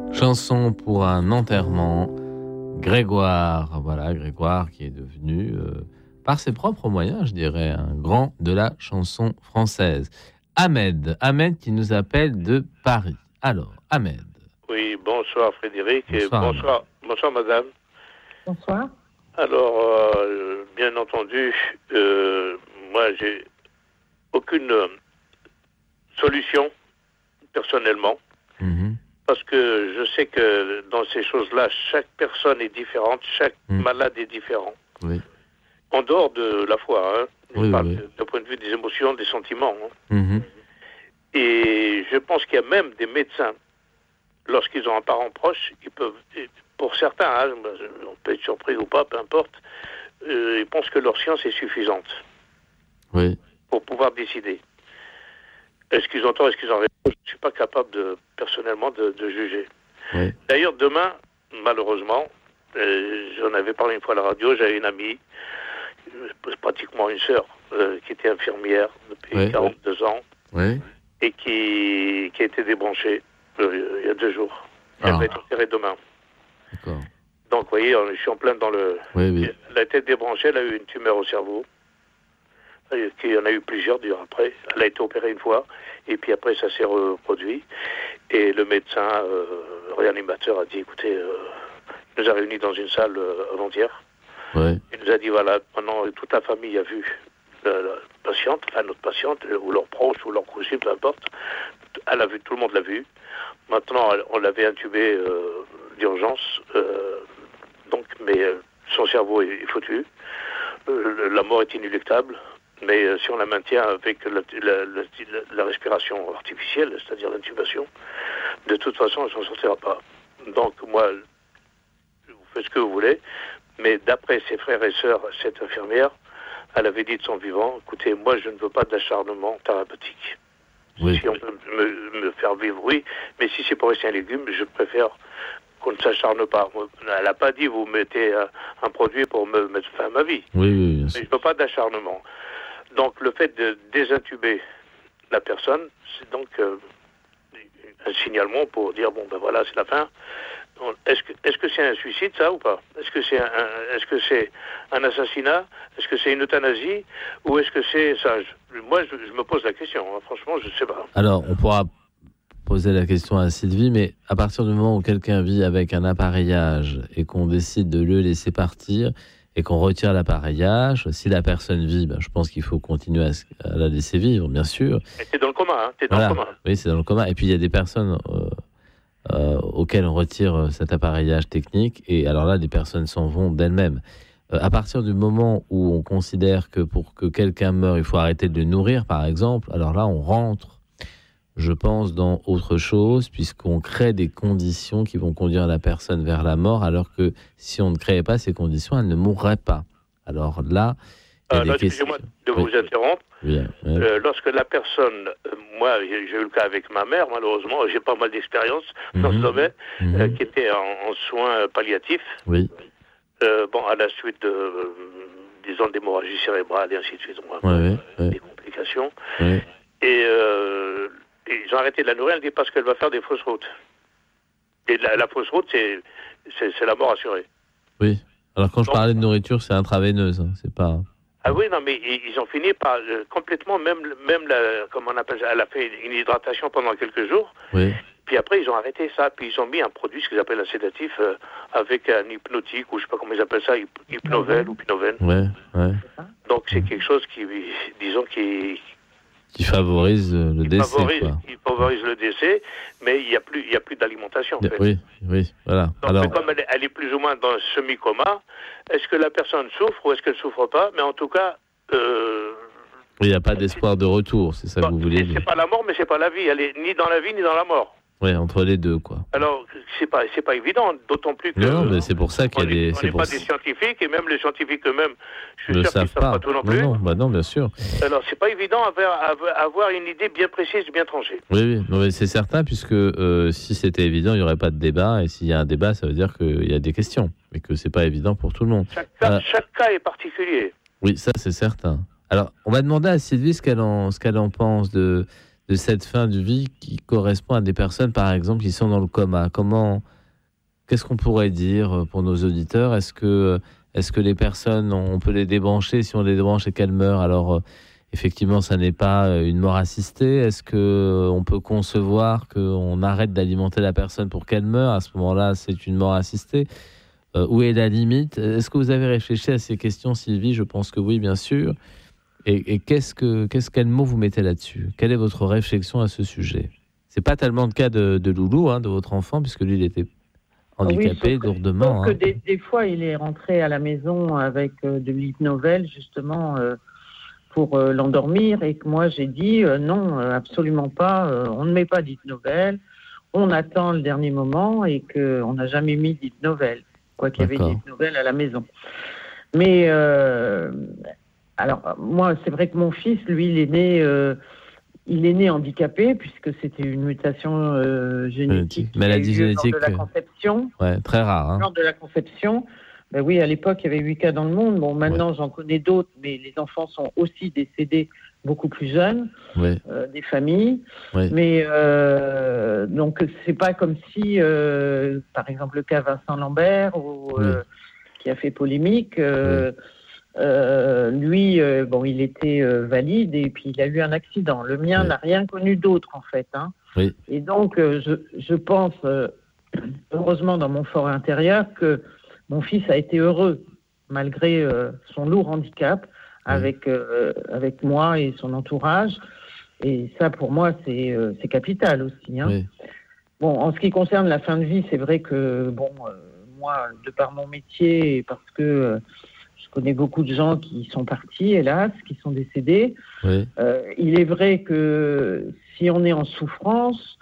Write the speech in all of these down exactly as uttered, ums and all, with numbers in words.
Chanson pour un enterrement. Grégoire, voilà, Grégoire qui est devenu, euh, par ses propres moyens, je dirais, un grand de la chanson française. Ahmed, Ahmed qui nous appelle de Paris. Alors, Ahmed. Oui, bonsoir Frédéric Bonsoir, et bonsoir, bonsoir madame. Bonsoir. Alors, euh, bien entendu, euh, moi j'ai aucune euh, solution personnellement. Mm-hmm. Parce que je sais que dans ces choses-là, chaque personne est différente, chaque Mm. malade est différent. Oui. En dehors de la foi, hein. Je Oui, parle oui. de- d'un point de vue des émotions, des sentiments. Hein. Mm-hmm. Et je pense qu'il y a même des médecins, lorsqu'ils ont un parent proche, ils peuvent, pour certains, hein, on peut être surpris ou pas, peu importe, euh, ils pensent que leur science est suffisante Oui. pour pouvoir décider. Est-ce qu'ils ont tort, est-ce qu'ils ont raison? Je ne suis pas capable, de, personnellement, de, de juger. Oui. D'ailleurs, demain, malheureusement, euh, j'en avais parlé une fois à la radio, j'avais une amie, euh, pratiquement une sœur, euh, qui était infirmière depuis Oui. quarante-deux ans, Oui. et qui, qui a été débranchée euh, il y a deux jours. Elle Ah. va être opérée demain. D'accord. Donc, vous voyez, je suis en plein dans le... Oui, oui. Elle a été débranchée, elle a eu une tumeur au cerveau. Il y en a eu plusieurs, d'ailleurs, après. Elle a été opérée une fois, et puis après, ça s'est reproduit. Et le médecin euh, réanimateur a dit, écoutez, euh, il nous a réunis dans une salle euh, avant-hier. Oui. Il nous a dit, voilà, maintenant, toute la famille a vu la, la patiente, enfin, notre patiente, ou leurs proches, ou leurs cousins, peu importe. Elle a vu, tout le monde l'a vu. Maintenant, on l'avait intubé euh, d'urgence, euh, donc, mais euh, son cerveau est, est foutu. Euh, la mort est inéluctable. Mais euh, si on la maintient avec la, la, la, la respiration artificielle, c'est-à-dire l'intubation, de toute façon, elle ne s'en sortira pas. Donc, moi, vous faites ce que vous voulez, mais d'après ses frères et sœurs, cette infirmière, elle avait dit de son vivant, écoutez, moi, je ne veux pas d'acharnement thérapeutique. Oui. Si on peut me, me faire vivre, oui, mais si c'est pour rester un légume, je préfère qu'on ne s'acharne pas. Elle n'a pas dit, vous mettez un, un produit pour me mettre fin à ma vie. Oui, oui, bien Mais sûr. je ne veux pas d'acharnement. Donc, le fait de désintuber la personne, c'est donc euh, un signalement pour dire, bon, ben voilà, c'est la fin. Est-ce que, est-ce que c'est un suicide, ça, ou pas? Est-ce que c'est un, est-ce que c'est un assassinat? Est-ce que c'est une euthanasie? Ou est-ce que c'est ça? Je, moi, je, je me pose la question. Hein. Franchement, je ne sais pas. Alors, on pourra poser la question à Sylvie, mais à partir du moment où quelqu'un vit avec un appareillage et qu'on décide de le laisser partir et qu'on retire l'appareillage, si la personne vit, ben, je pense qu'il faut continuer à, à la laisser vivre, bien sûr. Mais t'es dans le coma, hein. T'es dans Voilà. le coma. Oui, c'est dans le coma. Et puis, il y a des personnes euh, euh, auxquelles on retire cet appareillage technique, et alors là, les personnes s'en vont d'elles-mêmes. Euh, à partir du moment où on considère que pour que quelqu'un meure, il faut arrêter de le nourrir, par exemple, alors là, on rentre, je pense, dans autre chose, puisqu'on crée des conditions qui vont conduire la personne vers la mort, alors que si on ne créait pas ces conditions, elle ne mourrait pas. Alors là, il y a Euh, des là, questions. excusez-moi de vous Oui. interrompre. Bien, oui. Euh, lorsque la personne, euh, moi j'ai, j'ai eu le cas avec ma mère, malheureusement, j'ai pas mal d'expérience dans Mhm. ce domaine, Mhm. euh, qui était en, en soins palliatifs, Oui, euh, bon, à la suite de, euh, disons, d'hémorragie cérébrale et ainsi de suite, donc, oui, oui, des oui, complications. oui. Et, euh, et ils ont arrêté de la nourrir, elle dit parce qu'elle va faire des fausses routes. Et la, la fausse route, c'est, c'est, c'est la mort assurée. Oui. Alors quand je Donc- parlais de nourriture, c'est intraveineuse, hein, c'est pas. Ah oui, non, mais ils, ils ont fini par euh, complètement, même, même la, comment on appelle ça, elle a fait une hydratation pendant quelques jours. Oui, Puis après, ils ont arrêté ça. Puis ils ont mis un produit, ce qu'ils appellent un sédatif, euh, avec un hypnotique, ou je sais pas comment ils appellent ça, hyp- hypnovel ou pynovène. ouais, ouais. Donc c'est quelque chose qui, disons, qui, Qui favorise euh, le qui décès, favorise, quoi. qui favorise le décès, mais il n'y a plus, il y a plus d'alimentation. En fait. Oui, oui, voilà. Donc Alors, mais comme elle est, elle est plus ou moins dans un semi-coma, est-ce que la personne souffre ou est-ce qu'elle souffre pas? Mais en tout cas, euh, il n'y a pas d'espoir de retour, c'est ça que bon, vous voulez c'est, dire. c'est pas la mort, mais c'est pas la vie. Elle est ni dans la vie ni dans la mort. Oui, entre les deux, quoi. Alors, c'est pas, c'est pas évident, d'autant plus que... Non, mais c'est pour ça qu'il y a on des. n'est C'est pour pas ça. des scientifiques, et même les scientifiques eux-mêmes, je Ne suis sûr qu'ils le ne savent savent pas, pas. tout non Non, plus. non, bah non, bien sûr. Alors, c'est pas évident avoir, avoir une idée bien précise, bien tranchée. Oui, oui, non, mais c'est certain, puisque euh, si c'était évident, il n'y aurait pas de débat. Et s'il y a un débat, ça veut dire qu'il y a des questions. Et que c'est pas évident pour tout le monde. Chaque cas, Euh, chaque cas est particulier. Oui, ça, c'est certain. Alors, on va demander à Sylvie ce qu'elle en, ce qu'elle en pense de, de cette fin de vie qui correspond à des personnes, par exemple, qui sont dans le coma. Comment, qu'est-ce qu'on pourrait dire pour nos auditeurs ? Est-ce que, est-ce que les personnes, on peut les débrancher ? Si on les débranche et qu'elles meurent, alors effectivement, ça n'est pas une mort assistée. Est-ce qu'on peut concevoir qu'on arrête d'alimenter la personne pour qu'elle meure ? À ce moment-là, c'est une mort assistée. Euh, où est la limite ? Est-ce que vous avez réfléchi à ces questions, Sylvie ? Je pense que oui, bien sûr. Et, et qu'est-ce que, qu'est-ce, quel mot vous mettez là-dessus ? Quelle est votre réflexion à ce sujet ? C'est pas tellement le cas de, de Loulou, hein, de votre enfant, puisque lui, il était handicapé, oui, lourdement. Que hein. des, des fois, il est rentré à la maison avec euh, de l'hypnovel, justement, euh, pour euh, l'endormir, et que moi, j'ai dit euh, non, euh, absolument pas, euh, on ne met pas d'hypnovel, on attend le dernier moment, et qu'on n'a jamais mis d'hypnovel, quoi qu'il y avait d'hypnovel à la maison. Mais... Euh, Alors, moi, c'est vrai que mon fils, lui, il est né, euh, il est né handicapé, puisque c'était une mutation euh, génétique. Maladie génétique. Lors de la conception. Ouais, très rare. Hein. Lors de la conception. Ben oui, à l'époque, il y avait huit cas dans le monde. Bon, maintenant, ouais. j'en connais d'autres, mais les enfants sont aussi décédés beaucoup plus jeunes, ouais. euh, des familles. Ouais. Mais, euh, donc, c'est pas comme si, euh, par exemple, le cas Vincent Lambert, ou, ouais. euh, qui a fait polémique, euh, ouais. Euh, lui, euh, bon, il était euh, valide et puis il a eu un accident. Le mien oui. n'a rien connu d'autre, en fait. Hein. Oui. Et donc, euh, je, je pense, euh, heureusement dans mon fort intérieur, que mon fils a été heureux, malgré euh, son lourd handicap, oui. avec, euh, avec moi et son entourage. Et ça, pour moi, c'est, euh, c'est capital aussi. Hein. Oui. Bon, en ce qui concerne la fin de vie, c'est vrai que, bon, euh, moi, de par mon métier, et parce que... Euh, je connais beaucoup de gens qui sont partis, hélas, qui sont décédés. Oui. Euh, il est vrai que si on est en souffrance,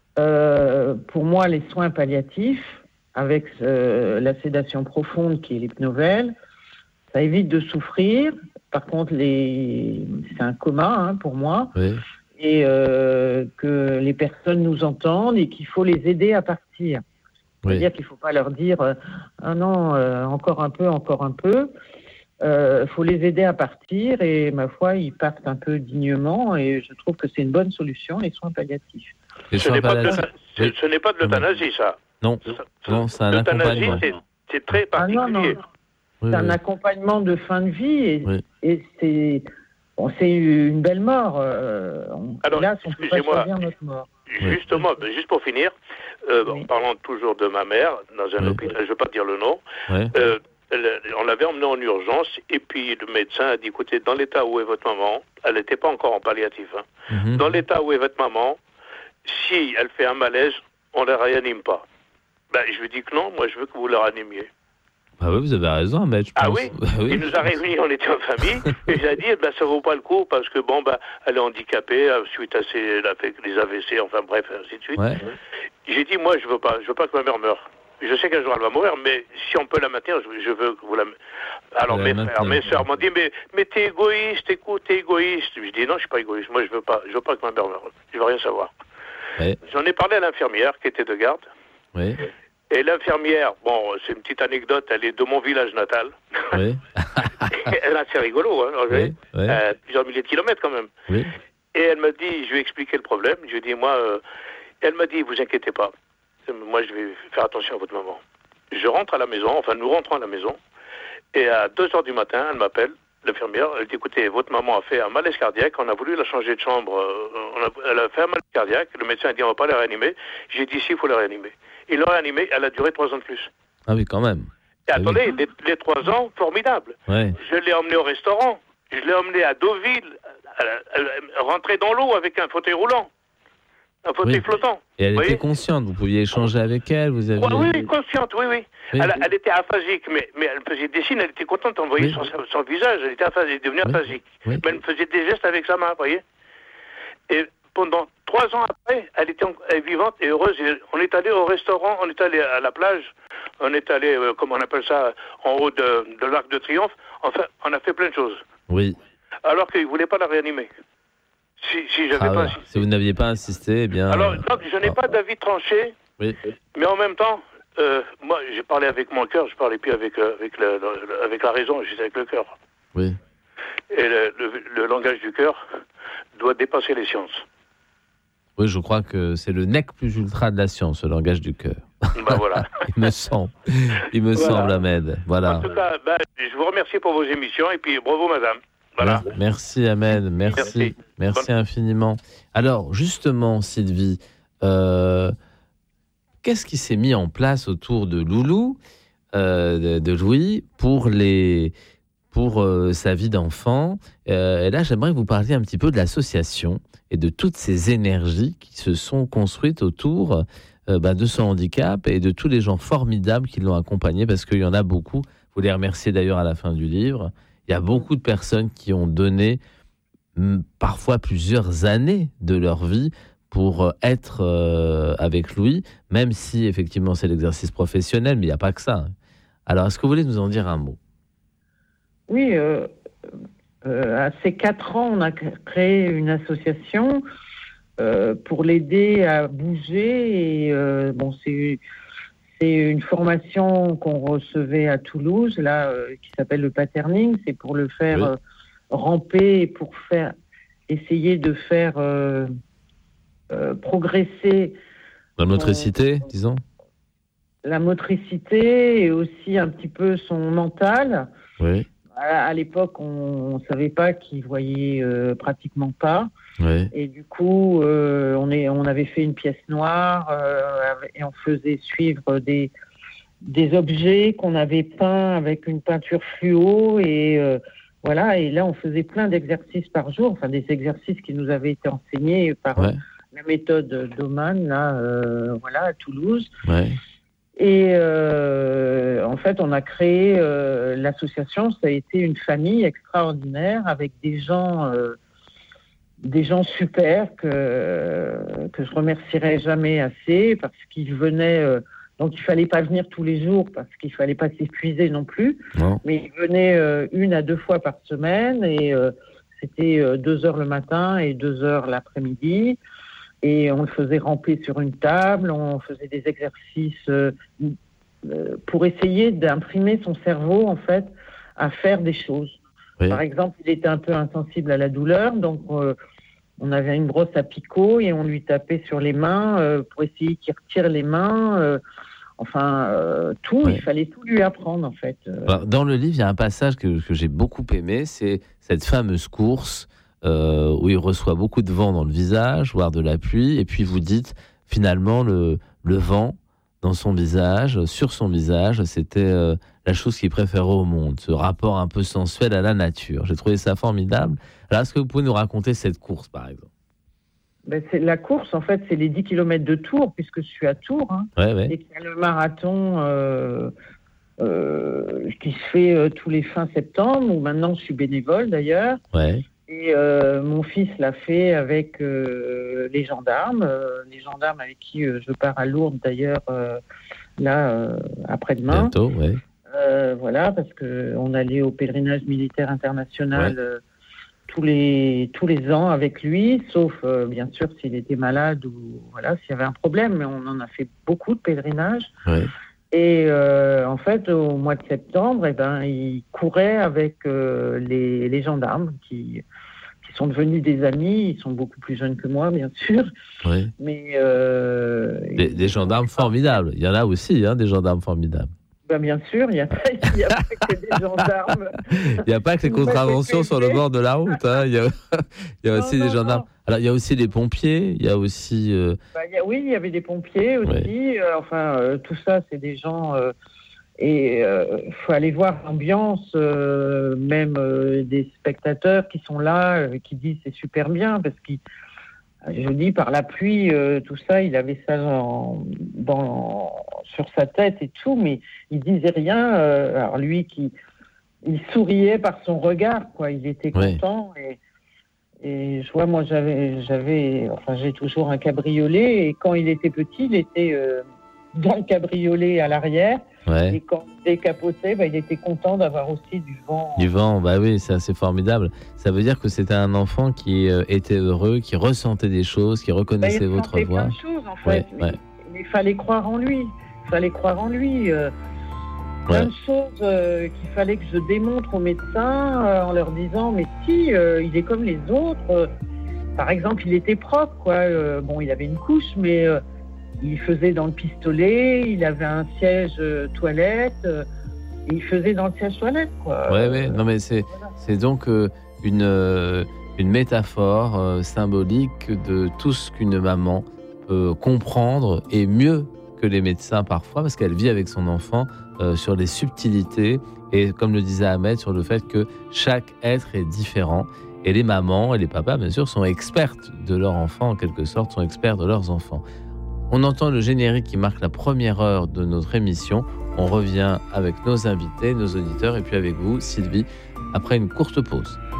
euh, pour moi, les soins palliatifs, avec euh, la sédation profonde qui est l'hypnovel, ça évite de souffrir. Par contre, les... c'est un coma hein, pour moi. Oui. Et euh, que les personnes nous entendent et qu'il faut les aider à partir. C'est-à-dire oui. qu'il ne faut pas leur dire euh, « Ah non, euh, encore un peu, encore un peu ». Il euh, faut les aider à partir et, ma foi, ils partent un peu dignement et je trouve que c'est une bonne solution, les soins palliatifs. Les soins ce, n'est palliatifs. Pas de, oui. ce n'est pas de l'euthanasie, ça. Non, ça, non c'est un accompagnement. C'est, c'est très particulier. Ah non, non. Oui, c'est oui. un accompagnement de fin de vie et, oui. et c'est, bon, c'est une belle mort. Euh, on, Alors, là, on peut pas choisir notre mort. Justement, oui. juste pour finir, euh, oui. en parlant toujours de ma mère, dans un oui. hôpital, je ne veux pas dire le nom, oui. euh, on l'avait emmenée en urgence et puis le médecin a dit, écoutez, dans l'état où est votre maman, elle n'était pas encore en palliatif, hein, mm-hmm. dans l'état où est votre maman, si elle fait un malaise, on ne la réanime pas. Ben, je lui dis que non, moi je veux que vous la réanimiez. Ah oui, vous avez raison, mais je pense... Ah oui, oui. Il nous a réunis, on était en famille, et j'ai dit, ben, ça vaut pas le coup, parce que, bon, ben, elle est handicapée, suite à ses, elle a fait les A V C, enfin bref, ainsi de suite. Ouais. J'ai dit, moi, je veux pas, je veux pas que ma mère meure. Je sais qu'un jour elle va mourir, mais si on peut la maintenir, je, je veux que vous la... Alors, mes frères, mes sœurs m'ont dit, mais, mais t'es égoïste, écoute, t'es égoïste. Je dis, non, je suis pas égoïste, moi, je veux pas, je veux pas que ma mère meure. Je veux rien savoir. Ouais. J'en ai parlé à l'infirmière, qui était de garde. Oui. Et l'infirmière, bon, c'est une petite anecdote, elle est de mon village natal. Oui. Elle est assez rigolo, hein, oui, oui. Euh, plusieurs milliers de kilomètres quand même. Oui. Et elle m'a dit, je lui ai expliqué le problème, je lui ai dit, moi, euh, elle m'a dit, vous inquiétez pas, moi je vais faire attention à votre maman. Je rentre à la maison, enfin nous rentrons à la maison, et à deux heures du matin, elle m'appelle, l'infirmière, elle dit, écoutez, votre maman a fait un malaise cardiaque, on a voulu la changer de chambre, euh, on a, elle a fait un malaise cardiaque, le médecin a dit, on va pas la réanimer. J'ai dit, si, il faut la réanimer. Il l'a réanimée, elle a duré trois ans de plus. Ah oui, quand même. Et attendez, les, les trois ans, formidable. Ouais. Je l'ai emmenée au restaurant, je l'ai emmenée à Deauville, elle, elle, elle rentrait dans l'eau avec un fauteuil roulant, un fauteuil oui. flottant. Et elle était consciente, vous pouviez échanger avec elle, vous aviez... Oui, oui, consciente, oui, oui. oui. Elle, elle était aphasique, mais, mais elle faisait des signes, elle était contente d'envoyer oui. son, son visage, elle était aphasique, elle est devenue oui. aphasique. Oui. Mais elle faisait des gestes avec sa main, vous voyez. Et pendant trois ans après, elle était elle est vivante et heureuse. Et on est allé au restaurant, on est allé à la plage, on est allé, euh, comment on appelle ça, en haut de, de l'Arc de Triomphe. Enfin, on a fait plein de choses. Oui. Alors qu'ils ne voulaient pas la réanimer. Si, si j'avais ah pas ouais. insisté. Si vous n'aviez pas insisté, eh bien... Alors, donc, je n'ai ah. pas d'avis tranché, oui. mais en même temps, euh, moi, j'ai parlé avec mon cœur, je parlais plus avec, euh, avec, le, le, avec la raison, j'étais avec le cœur. Oui. Et le, le, le langage du cœur doit dépasser les sciences. Oui, je crois que c'est le nec plus ultra de la science, le langage du cœur. Ben voilà. il me semble, il me voilà. semble, Ahmed. Voilà. En tout cas, ben, je vous remercie pour vos émissions et puis bravo, madame. Voilà. Merci, Ahmed. Merci, merci, merci infiniment. Alors, justement, Sylvie, euh, qu'est-ce qui s'est mis en place autour de Loulou, euh, de, de Louis, pour les pour euh, sa vie d'enfant. Euh, et là, j'aimerais que vous parliez un petit peu de l'association et de toutes ces énergies qui se sont construites autour euh, bah, de son handicap et de tous les gens formidables qui l'ont accompagné, parce qu'il y en a beaucoup. Vous les remerciez d'ailleurs à la fin du livre. Il y a beaucoup de personnes qui ont donné m- parfois plusieurs années de leur vie pour être euh, avec Louis, même si effectivement c'est l'exercice professionnel, mais il n'y a pas que ça. Alors, est-ce que vous voulez nous en dire un mot ? Oui, euh, euh, à ces quatre ans, on a créé une association euh, pour l'aider à bouger. Et euh, bon, c'est, c'est une formation qu'on recevait à Toulouse, là, euh, qui s'appelle le patterning. C'est pour le faire oui. euh, ramper et pour faire essayer de faire euh, euh, progresser la motricité, son, disons. La motricité et aussi un petit peu son mental. Oui. À, à l'époque, on ne savait pas qu'il voyait euh, pratiquement pas. Oui. Et du coup, euh, on, est, on avait fait une pièce noire euh, et on faisait suivre des, des objets qu'on avait peints avec une peinture fluo. Et euh, voilà. Et là, on faisait plein d'exercices par jour, enfin des exercices qui nous avaient été enseignés par ouais. la méthode d'Oman, là, euh, voilà, à Toulouse. Ouais. Et euh, en fait, on a créé euh, l'association. Ça a été une famille extraordinaire avec des gens, euh, des gens super que que je remercierai jamais assez parce qu'ils venaient. Euh, donc, il fallait pas venir tous les jours parce qu'il fallait pas s'épuiser non plus. Non. Mais ils venaient euh, une à deux fois par semaine et euh, c'était euh, deux heures le matin et deux heures l'après-midi. Et on le faisait ramper sur une table, on faisait des exercices euh, euh, pour essayer d'imprimer son cerveau, en fait, à faire des choses. Oui. Par exemple, il était un peu insensible à la douleur, donc euh, on avait une brosse à picot et on lui tapait sur les mains euh, pour essayer qu'il retire les mains. Euh, enfin, euh, tout, oui. Il fallait tout lui apprendre, en fait. Dans le livre, il y a un passage que, que j'ai beaucoup aimé, c'est cette fameuse course Euh, où il reçoit beaucoup de vent dans le visage, voire de la pluie, et puis vous dites finalement le, le vent dans son visage, sur son visage, c'était euh, la chose qu'il préférait au monde, ce rapport un peu sensuel à la nature. J'ai trouvé ça formidable. Alors, est-ce que vous pouvez nous raconter cette course, par exemple ? Ben, c'est, la course, en fait, c'est les dix kilomètres de Tours, puisque je suis à Tours, hein, ouais, ouais. et qu'il y a le marathon euh, euh, qui se fait euh, tous les fins septembre, où maintenant je suis bénévole d'ailleurs. Ouais. Et euh, mon fils l'a fait avec euh, les gendarmes, euh, les gendarmes avec qui euh, je pars à Lourdes d'ailleurs, euh, là, euh, après-demain. Bientôt, oui. Euh, voilà, parce qu'on allait au pèlerinage militaire international ouais. euh, tous, les, tous les ans avec lui, sauf euh, bien sûr s'il était malade ou voilà, s'il y avait un problème, mais on en a fait beaucoup de pèlerinages. Ouais. Et euh, en fait, au mois de septembre, eh ben, il courait avec euh, les, les gendarmes qui, qui sont devenus des amis. Ils sont beaucoup plus jeunes que moi, bien sûr. Oui. Mais euh, des, des gendarmes formidables. Il y en a aussi, hein, des gendarmes formidables. Ben bien sûr, il n'y a, a pas que des gendarmes. Il n'y a pas que les contraventions sur le bord de la route. Hein. Il y a, il y a non, aussi non, des gendarmes. Non. Alors, il y a aussi des pompiers. Il y a aussi. Euh... Ben, il y a, oui, il y avait des pompiers aussi. Ouais. Euh, enfin, euh, tout ça, c'est des gens. Euh, et il euh, faut aller voir l'ambiance, euh, même euh, des spectateurs qui sont là, euh, qui disent c'est super bien parce qu'ils. Je dis, par la pluie, euh, tout ça, il avait ça dans, dans, sur sa tête et tout, mais il disait rien. Euh, alors lui, qui, il souriait par son regard, quoi. Il était content. Oui. Et, et je vois, moi, j'avais, j'avais, enfin, j'ai toujours un cabriolet. Et quand il était petit, il était euh, dans le cabriolet à l'arrière. Ouais. Et quand il décapotait, bah, il était content d'avoir aussi du vent. Du vent, bah oui, c'est assez formidable. Ça veut dire que c'était un enfant qui euh, était heureux, qui ressentait des choses, qui reconnaissait bah, votre voix. Il plein de choses, en fait. Ouais, mais, ouais. mais il fallait croire en lui. Il fallait croire en lui. Euh, plein ouais. de choses euh, qu'il fallait que je démontre aux médecins euh, en leur disant « Mais si, euh, il est comme les autres. Euh, par exemple, il était propre, quoi. Euh, bon, il avait une couche, mais euh, il faisait dans le pistolet, il avait un siège euh, toilette, euh, et il faisait dans le siège toilette, quoi. Ouais, ouais. Non, mais c'est, voilà. c'est donc euh, une, euh, une métaphore euh, symbolique de tout ce qu'une maman peut comprendre, et mieux que les médecins parfois, parce qu'elle vit avec son enfant euh, sur les subtilités, et comme le disait Ahmed, sur le fait que chaque être est différent. Et les mamans et les papas, bien sûr, sont expertes de leur enfant, en quelque sorte, sont experts de leurs enfants. On entend le générique qui marque la première heure de notre émission. On revient avec nos invités, nos auditeurs, et puis avec vous, Sylvie, après une courte pause.